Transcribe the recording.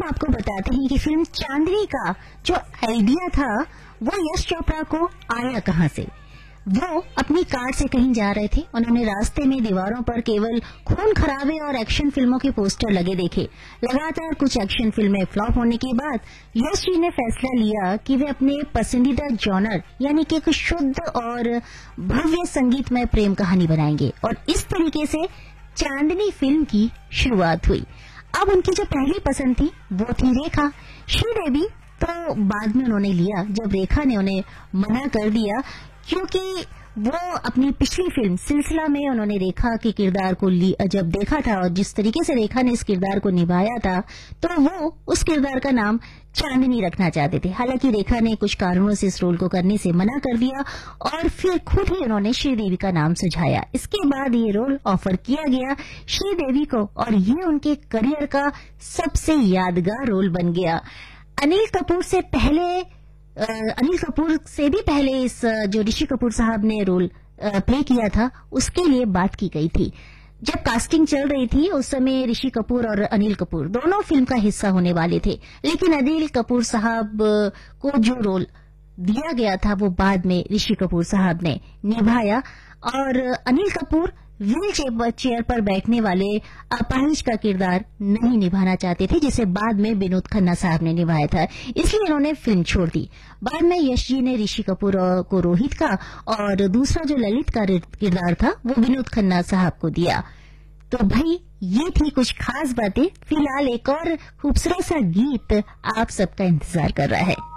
आपको बताते हैं कि फिल्म चांदनी का जो आइडिया था वो यश चोपड़ा को आया कहां से। वो अपनी कार से कहीं जा रहे थे। उन्होंने रास्ते में दीवारों पर केवल खून खराबे और एक्शन फिल्मों के पोस्टर लगे देखे। लगातार कुछ एक्शन फिल्में फ्लॉप होने के बाद यश जी ने फैसला लिया कि वे अपने पसंदीदा जॉनर यानी कि एक शुद्ध और भव्य संगीतमय प्रेम कहानी बनाएंगे और इस तरीके से चांदनी फिल्म की शुरुआत हुई। अब उनकी जो पहली पसंद थी वो थी रेखा। श्रीदेवी तो बाद में उन्होंने लिया जब रेखा ने उन्हें मना कर दिया, क्योंकि वो अपनी पिछली फिल्म सिलसिला में उन्होंने रेखा के किरदार को जब देखा था और जिस तरीके से रेखा ने इस किरदार को निभाया था तो वो उस किरदार का नाम चांदनी रखना चाहते थे। हालांकि रेखा ने कुछ कारणों से इस रोल को करने से मना कर दिया और फिर खुद ही उन्होंने श्रीदेवी का नाम सुझाया। इसके बाद ये रोल ऑफर किया गया श्रीदेवी को और ये उनके करियर का सबसे यादगार रोल बन गया। अनिल कपूर से भी पहले इस जो ऋषि कपूर साहब ने रोल प्ले किया था उसके लिए बात की गई थी। जब कास्टिंग चल रही थी उस समय ऋषि कपूर और अनिल कपूर दोनों फिल्म का हिस्सा होने वाले थे, लेकिन अनिल कपूर साहब को जो रोल दिया गया था वो बाद में ऋषि कपूर साहब ने निभाया और अनिल कपूर व्हील चेयर पर बैठने वाले अपाहिज का किरदार नहीं निभाना चाहते थे, जिसे बाद में विनोद खन्ना साहब ने निभाया था, इसलिए उन्होंने फिल्म छोड़ दी। बाद में यश जी ने ऋषि कपूर को रोहित का और दूसरा जो ललित का किरदार था वो विनोद खन्ना साहब को दिया। तो भाई ये थी कुछ खास बातें। फिलहाल एक और खूबसूरत सा गीत आप सबका इंतजार कर रहा है।